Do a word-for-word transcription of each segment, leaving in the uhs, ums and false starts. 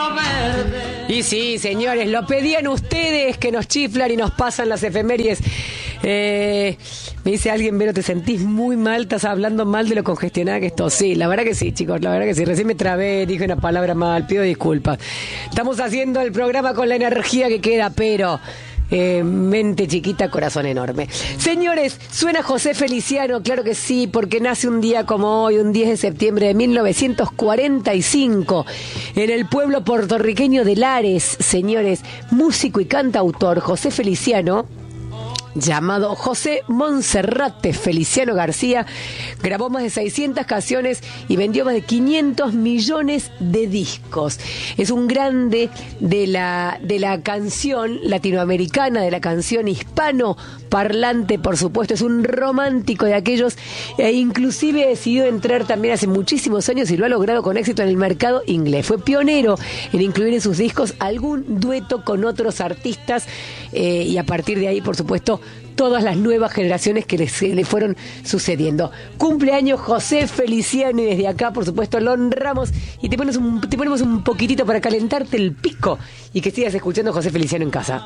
Y sí, señores, lo pedían ustedes que nos chiflan y nos pasan las efemérides. Eh, me dice alguien, Vero, ¿te sentís muy mal? ¿Estás hablando mal de lo congestionada que esto? Sí, la verdad que sí, chicos, la verdad que sí. Recién me trabé, dije una palabra mal, pido disculpas. Estamos haciendo el programa con la energía que queda, pero... Eh, mente chiquita, corazón enorme. Señores, suena José Feliciano, claro que sí, porque nace un día como hoy, un diez de septiembre de mil novecientos cuarenta y cinco, en el pueblo puertorriqueño de Lares. Señores, músico y cantautor José Feliciano, llamado José Monserrate Feliciano García, grabó más de seiscientas canciones y vendió más de quinientos millones de discos. Es un grande de la, de la canción latinoamericana, de la canción hispano parlante, por supuesto. Es un romántico de aquellos, e inclusive decidió entrar también hace muchísimos años y lo ha logrado con éxito en el mercado inglés. Fue pionero en incluir en sus discos algún dueto con otros artistas, eh, y a partir de ahí, por supuesto, todas las nuevas generaciones que le, le fueron sucediendo. Cumpleaños José Feliciano, y desde acá, por supuesto, lo honramos y te ponemos un, te ponemos un poquitito para calentarte el pico y que sigas escuchando José Feliciano en casa.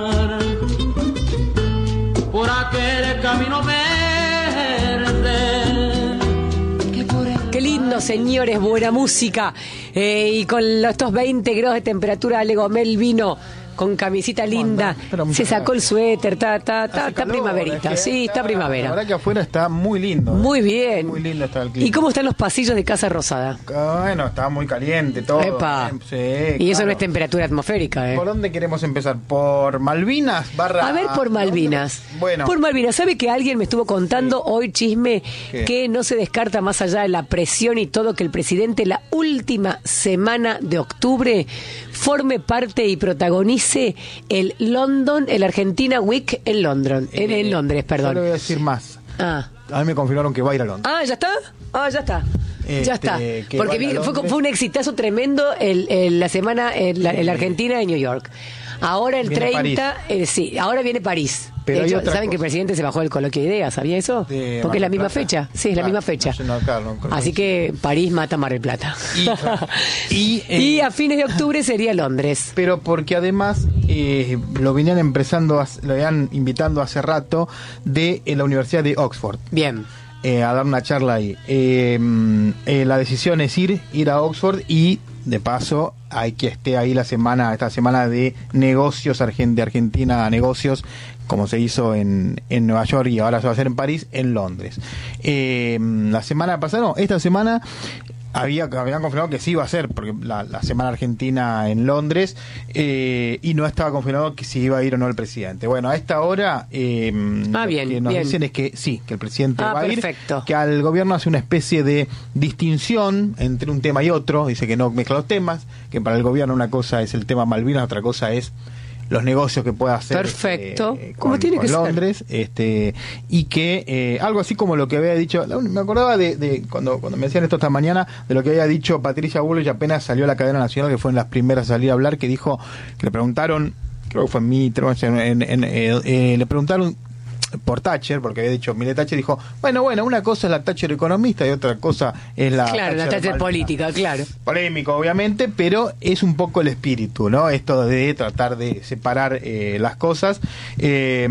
Por aquel camino verde. Qué lindo, señores, buena música. Eh, y con estos veinte grados de temperatura, Ale Gomel vino con camisita linda, se sacó el suéter, está, está, está, está primaverita, sí, está primavera. La verdad que afuera está muy lindo. Muy bien. Muy lindo está el clima. ¿Y cómo están los pasillos de Casa Rosada? Bueno, está muy caliente todo. Epa. Sí, y claro. Eso no es temperatura atmosférica, ¿eh? ¿Por dónde queremos empezar? ¿Por Malvinas? Barra... A ver, por Malvinas. Bueno. Por Malvinas. ¿Sabe que alguien me estuvo contando Sí. hoy, chisme, ¿Qué? que no se descarta más allá de la presión y todo, que el presidente la última semana de octubre forme parte y protagonice el London, el Argentina Week en London, en, Eh, en Londres, perdón. Yo le voy a decir más. Ah. A mí me confirmaron que va a ir a Londres. Ah, ¿ya está? Ah, ya está. Este, ya está. que Porque vaya vi- a fue, Londres. fue un exitazo tremendo el, el- la semana en la, en la Argentina de New York. Ahora el Viene treinta, eh, sí, ahora viene París. Pero de hay hecho, otra ¿saben que el cosa. presidente se bajó del coloquio de ideas? ¿Sabía eso? De Porque es la Mar del misma Plata. fecha. Sí, es la Claro, misma fecha. no sé, no, claro, no, Así que París mata a Mar del Plata. Y, y, eh, Y a fines de octubre sería Londres. Pero porque además eh, lo venían empezando, a- lo venían invitando hace rato de eh, la Universidad de Oxford. Bien. Eh, a dar una charla ahí. Eh, eh, la decisión es ir, ir a Oxford y de paso hay que esté ahí la semana, esta semana de negocios argen- de Argentina, negocios, como se hizo en, en Nueva York y ahora se va a hacer en París, en Londres. Eh, la semana pasada, no, esta semana había habían confirmado que sí iba a ser, porque la, la semana argentina en Londres, eh, y no estaba confirmado que si iba a ir o no el presidente. Bueno, a esta hora eh, Ah, lo bien, que nos bien. dicen es que sí, que el presidente Ah, va a ir, perfecto. que al gobierno hace una especie de distinción entre un tema y otro, dice que no mezcla los temas, que para el gobierno una cosa es el tema Malvinas, otra cosa es los negocios que pueda hacer Perfecto. eh, Como con, tiene con que ser. Londres, este, y que eh, algo así como lo que había dicho, la- me acordaba de, de cuando, cuando me decían esto esta mañana, de lo que había dicho Patricia Bullrich apenas salió a la cadena nacional, que fue en las primeras a salir a hablar, que dijo, que le preguntaron, creo que fue en Mitre, no sé, en, en- en- eh, eh, le preguntaron por Thatcher, porque había dicho, mire, Thatcher dijo, bueno, bueno, una cosa es la Thatcher economista y otra cosa es la Claro, la Thatcher Malvinas. política, claro. Polémico, obviamente, pero es un poco el espíritu, ¿no? Esto de tratar de separar eh, las cosas. Eh,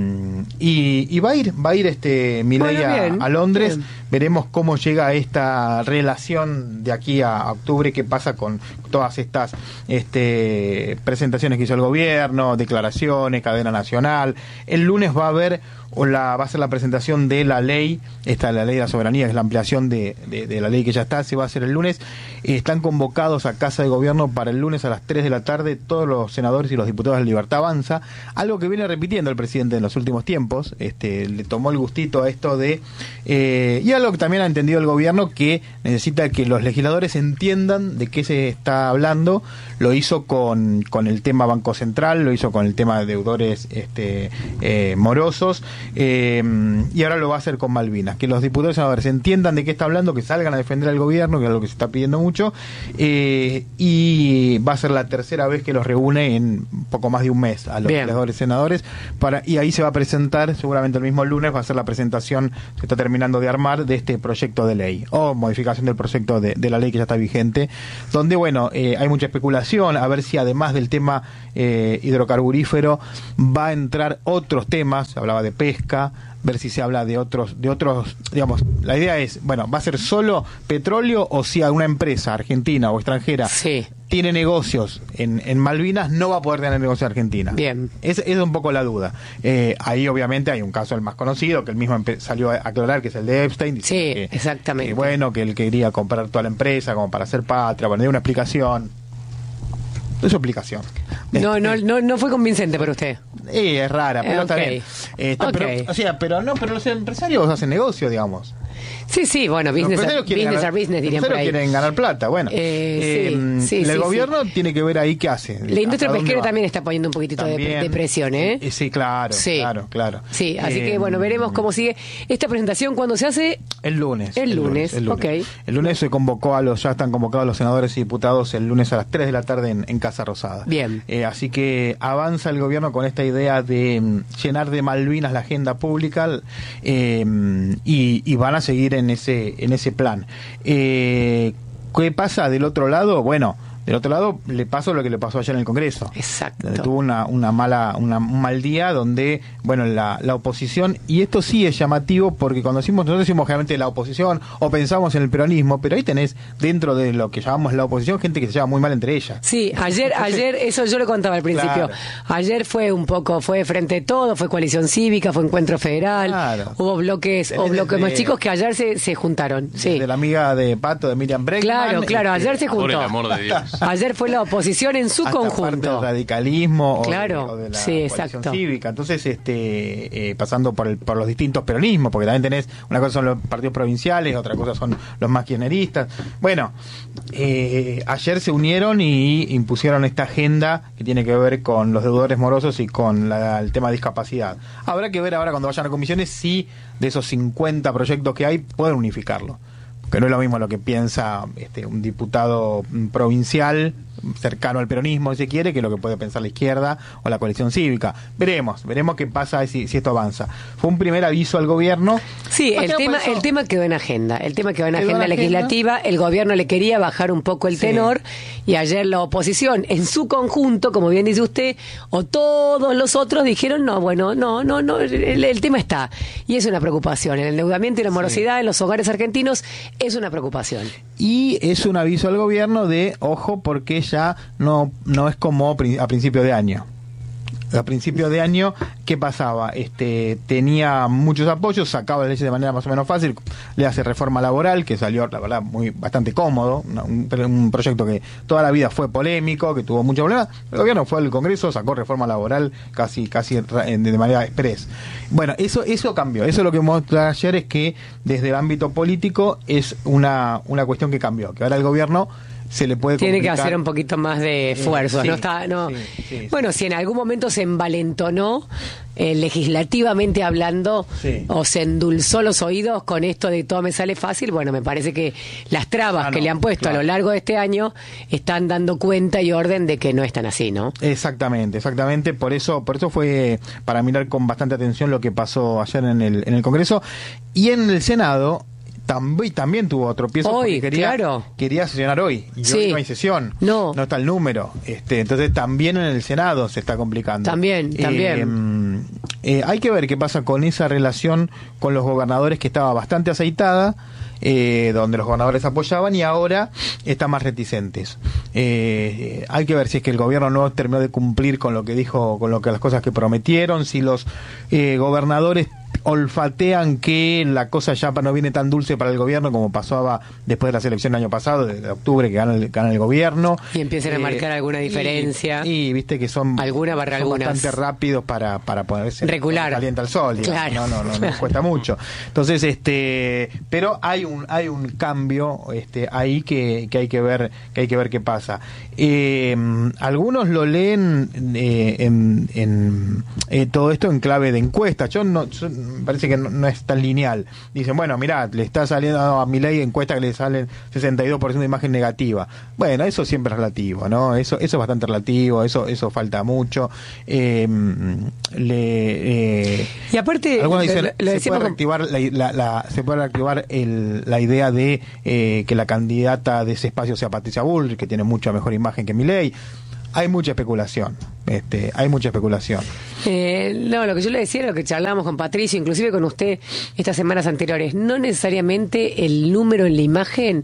y, y va a ir, va a ir este Milei Bueno, a, bien, a Londres. bien. Veremos cómo llega esta relación de aquí a octubre, qué pasa con todas estas este, presentaciones que hizo el gobierno, declaraciones, cadena nacional. El lunes va a haber o la va a ser la presentación de la ley, esta la ley de la soberanía, que es la ampliación de, de, de la ley que ya está, se va a hacer el lunes. Están convocados a Casa de Gobierno para el lunes a las tres de la tarde todos los senadores y los diputados de Libertad Avanza, algo que viene repitiendo el presidente en los últimos tiempos. Este, le tomó el gustito a esto de eh, y algo que también ha entendido el gobierno, que necesita que los legisladores entiendan de qué se está hablando. Lo hizo con, con el tema Banco Central, lo hizo con el tema de deudores este, eh, morosos, eh, y ahora lo va a hacer con Malvinas, que los diputados y senadores entiendan de qué está hablando, que salgan a defender al gobierno, que es lo que se está pidiendo mucho, mucho, eh, y va a ser la tercera vez que los reúne en poco más de un mes a los Bien. legisladores y senadores, para, y ahí se va a presentar, seguramente el mismo lunes va a ser la presentación, se está terminando de armar, de este proyecto de ley, o modificación del proyecto de, de la ley que ya está vigente, donde, bueno, eh, hay mucha especulación, a ver si además del tema eh, hidrocarburífero va a entrar otros temas, se hablaba de pesca, ver si se habla de otros, de otros, digamos, la idea es, bueno, ¿va a ser solo petróleo o si alguna empresa argentina o extranjera Sí. tiene negocios en, en Malvinas, no va a poder tener negocio en Argentina? Bien. Es, es un poco la duda. Eh, ahí obviamente hay un caso el más conocido, que él mismo empe- salió a aclarar, que es el de Epstein. Sí, que, exactamente. que, bueno, que él quería comprar toda la empresa como para hacer patria, bueno, dio una explicación. Es su explicación. No, no, no, no fue convincente para usted. Eh, es rara, pero Eh, está ok. bien. Eh, está- Ok. pero, o sea, pero no, pero los empresarios hacen negocio, digamos. Sí, sí, bueno, Los business, empresarios quieren business ganar- are business, los dirían por empresarios ahí. quieren ganar plata, bueno. Eh, Eh, sí, sí, el sí, gobierno sí. tiene que ver ahí qué hace. La industria ¿Hasta dónde pesquera va? también está poniendo un poquitito de, También. de presión, ¿eh? Eh, Sí, claro, Sí. claro, claro. Sí, así Eh, que bueno, veremos cómo sigue. Esta presentación, ¿cuándo se hace? El lunes. El lunes, ok. El lunes se convocó a los, ya están convocados los senadores y diputados el lunes a las tres de la tarde en, en Casa Rosada. Bien. Eh, así que avanza el gobierno con esta idea de mm, llenar de Malvinas la agenda pública, eh, y, y van a seguir en ese, en ese plan. Eh, ¿Qué pasa del otro lado? Bueno, del otro lado le pasó lo que le pasó ayer en el Congreso. Exacto. Donde tuvo una, una mala, una, un mal día donde, bueno, la, la oposición, y esto sí es llamativo porque cuando decimos, nosotros decimos generalmente la oposición o pensamos en el peronismo, pero ahí tenés dentro de lo que llamamos la oposición gente que se lleva muy mal entre ellas. Sí, ayer, ayer, eso yo lo contaba al principio. Claro. Ayer fue un poco, fue Frente Todo, fue Coalición Cívica, fue Encuentro Federal. Claro. Hubo bloques, o Tenés bloques más desde- chicos que ayer se, se juntaron. Sí. De la amiga de Pato, de Miriam Bregman. Claro, claro, este, ayer se Por el juntó. amor de Dios. Ayer fue la oposición en su hasta parte conjunto. del radicalismo o de- Claro, o de, la sí, coalición exacto. cívica. Entonces, este, eh, pasando por, el, por los distintos peronismos, porque también tenés, una cosa son los partidos provinciales, otra cosa son los más kirchneristas. Bueno, eh, ayer se unieron y impusieron esta agenda que tiene que ver con los deudores morosos y con la- el tema de discapacidad. Habrá que ver ahora cuando vayan a comisiones si de esos cincuenta proyectos que hay pueden unificarlo. Que no es lo mismo lo que piensa este, un diputado mm, provincial cercano al peronismo, si se quiere, que lo que puede pensar la izquierda o la coalición cívica. Veremos, veremos qué pasa si, si esto avanza. Fue un primer aviso al gobierno. Sí, Más el que nada tema, por eso- el tema quedó en agenda. El tema quedó en Quedó en agenda agenda. legislativa. El gobierno le quería bajar un poco el Sí. tenor y ayer la oposición, en su conjunto, como bien dice usted, o todos los otros dijeron no, bueno, no, no, no, el, el tema está y es una preocupación. El endeudamiento y la morosidad en los hogares argentinos es una preocupación. Y es un aviso al gobierno de, ojo, porque ya no, no es como pri- a principio de año. A principio de año, ¿qué pasaba? Este, tenía muchos apoyos, sacaba las leyes de manera más o menos fácil, le hace reforma laboral, que salió, la verdad, muy bastante cómodo, una- un, un proyecto que toda la vida fue polémico, que tuvo muchos problemas. El gobierno fue al Congreso, sacó reforma laboral casi casi ra- de manera express. Bueno, eso eso cambió. Eso lo que muestra ayer es que desde el ámbito político es una, una cuestión que cambió, que ahora el gobierno se le puede Tiene que complicar. hacer un poquito más de esfuerzos, sí, no está, no. sí, sí, sí. Bueno, si en algún momento se envalentonó eh, legislativamente hablando, Sí. o se endulzó los oídos con esto de todo me sale fácil, bueno, me parece que las trabas Ah, que no, le han puesto claro. a lo largo de este año están dando cuenta y orden de que no están así, ¿no? Exactamente, exactamente. Por eso, por eso fue para mirar con bastante atención lo que pasó ayer en el, en el Congreso y en el Senado. También, también tuvo tropiezo Hoy, porque quería, claro. quería sesionar hoy y Sí. hoy no hay sesión, No. no está el número, este, entonces también en el Senado se está complicando. También, también. Eh, eh, hay que ver qué pasa con esa relación con los gobernadores que estaba bastante aceitada, eh, donde los gobernadores apoyaban y ahora están más reticentes. Eh, hay que ver si es que el gobierno no terminó de cumplir con lo que dijo, con lo que las cosas que prometieron, si los eh, gobernadores olfatean que la cosa ya no viene tan dulce para el gobierno como pasaba después de las elecciones del año pasado, de, de octubre, que gana el, gana el gobierno. Y empiezan a marcar alguna diferencia. Y, y viste que son, Alguna barra son algunas. bastante rápidos para, para ponerse Recular. calienta el sol. digamos. Claro. No, no, no, no cuesta mucho. Entonces, este, pero hay un, hay un cambio este, ahí que, que hay que ver, que hay que ver qué pasa. Eh, algunos lo leen eh, en, en eh, todo esto en clave de encuesta. Yo no, yo me parece que no, no es tan lineal. Dicen, bueno, mirá, le está saliendo a Milei encuesta que le salen sesenta y dos por ciento de imagen negativa. Bueno, eso siempre es relativo, ¿no? Eso eso es bastante relativo, eso eso falta mucho. Eh, le, eh, y aparte, algunos dicen, lo, lo se puede reactivar la, la, la, se puede reactivar el, la idea de eh, que la candidata de ese espacio sea Patricia Bullrich, que tiene mucha mejor imagen que Milei. Hay mucha especulación, este, hay mucha especulación. Eh, no, lo que yo le decía era lo que charlábamos con Patricio, inclusive con usted estas semanas anteriores. No necesariamente el número en la imagen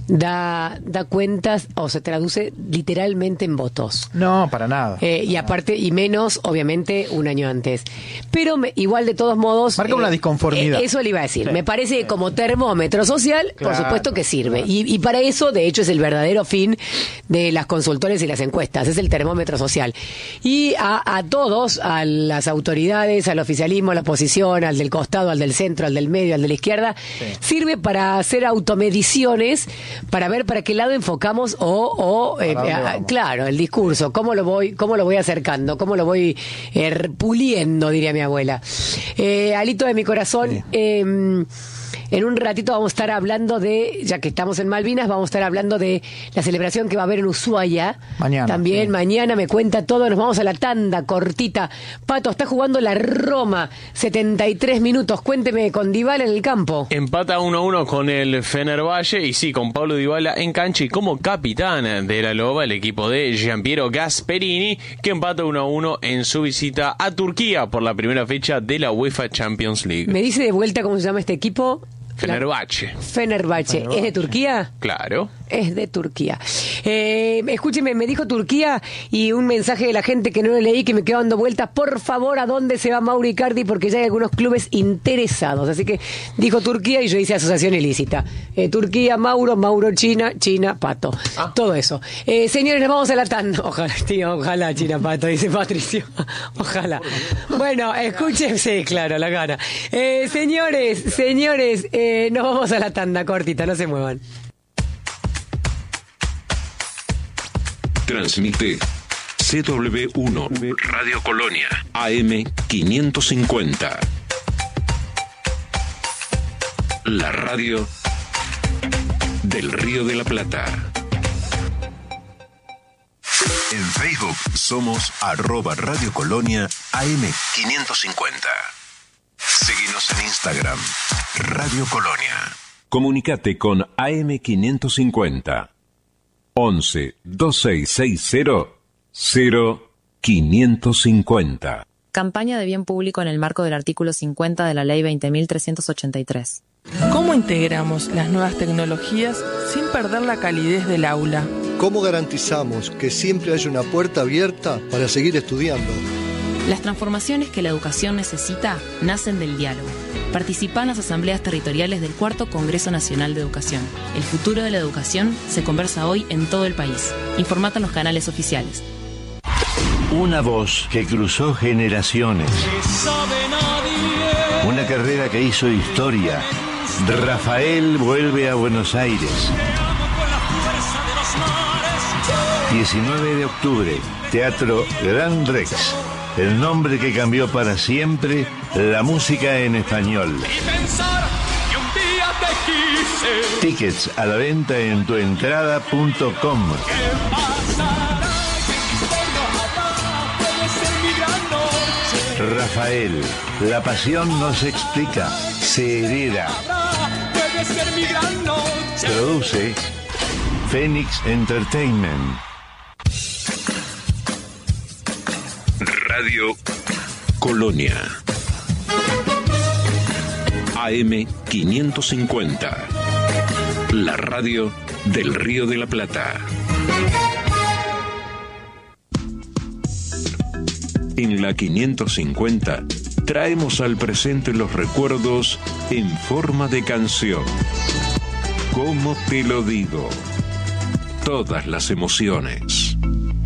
da, da cuentas o se traduce literalmente en votos. No, para nada. Eh, y aparte, y menos, obviamente, un año antes. Pero me, igual, de todos modos... Marca eh, una disconformidad. Eh, eso le iba a decir. Sí. Me parece que sí. como termómetro social, claro, por supuesto que sirve. Claro. Y, y para eso, de hecho, es el verdadero fin de las consultores y las encuestas. Es el termómetro social. Y a, a todos, a las autoridades, al oficialismo, a la oposición, al del costado, al del centro, al del medio, al de la izquierda, sí. sirve para hacer automediciones, para ver para qué lado enfocamos o, o eh, a, claro, el discurso, cómo lo voy, cómo lo voy acercando, cómo lo voy eh, puliendo, diría mi abuela. Eh, Alito de mi corazón, sí. eh, en un ratito vamos a estar hablando de, ya que estamos en Malvinas, vamos a estar hablando de la celebración que va a haber en Ushuaia. Mañana. También sí. mañana me cuenta todo, nos vamos a la tanda cortita. Pato, está jugando la Roma, setenta y tres minutos. Cuénteme, con Dybala en el campo. Empata uno a uno con el Fenerbahce y sí, con Paulo Dybala en cancha y como capitán de la Loba, el equipo de Giampiero Gasperini, que empata uno a uno en su visita a Turquía por la primera fecha de la UEFA Champions League. ¿Me dice de vuelta cómo se llama este equipo? Fenerbahce. Fenerbahce. Fenerbahce. ¿Es de Turquía? Claro. Es de Turquía. Eh, escúcheme, me dijo Turquía y un mensaje de la gente que no lo leí, que me quedo dando vueltas. Por favor, ¿a dónde se va Mauro Icardi? Porque ya hay algunos clubes interesados. Así que dijo Turquía y yo hice asociación ilícita. Eh, Turquía, Mauro, Mauro, China, China, Pato. Ah. Todo eso. Eh, señores, nos vamos a la tanda. Ojalá, tío, ojalá, China, Pato, dice Patricio. Ojalá. Bueno, escúchense, claro, la gana. Eh, señores, señores, eh, nos vamos a la tanda cortita, no se muevan. Transmite C W uno Radio Colonia A M quinientos cincuenta. La radio del Río de la Plata. En Facebook somos arroba Radio Colonia A M quinientos cincuenta. Seguinos en Instagram, Radio Colonia. Comunicate con A M quinientos cincuenta. once, veintiséis sesenta, cero, quinientos cincuenta. Campaña de bien público en el marco del artículo cincuenta de la Ley veinte mil trescientos ochenta y tres. ¿Cómo integramos las nuevas tecnologías sin perder la calidez del aula? ¿Cómo garantizamos que siempre haya una puerta abierta para seguir estudiando? Las transformaciones que la educación necesita nacen del diálogo. Participa en las asambleas territoriales del Cuarto Congreso Nacional de Educación. El futuro de la educación se conversa hoy en todo el país. Informate en los canales oficiales. Una voz que cruzó generaciones. Una carrera que hizo historia. Rafael vuelve a Buenos Aires. diecinueve de octubre, Teatro Gran Rex. El nombre que cambió para siempre la música en español. Tickets a la venta en tuentrada punto com. Rafael, la pasión no se explica, se hereda. Produce Phoenix Entertainment. Radio Colonia A M quinientos cincuenta. La radio del Río de la Plata. En la quinientos cincuenta traemos al presente los recuerdos en forma de canción. ¿Cómo te lo digo? Todas las emociones.